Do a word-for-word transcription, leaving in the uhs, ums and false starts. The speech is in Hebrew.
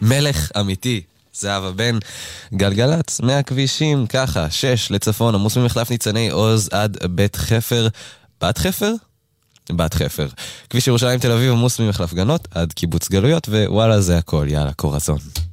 מלך אמיתי. זהבה בן, גלגלץ, מהכבישים, ככה, שש לצפון, עמוס ממחלף ניצני עוז עד בית חפר. בת חפר? בת חפר. כביש ירושלים תל אביב עמוס ממחלף גנות עד קיבוץ גלויות, ווואלה זה הכל, יאללה, קורזון.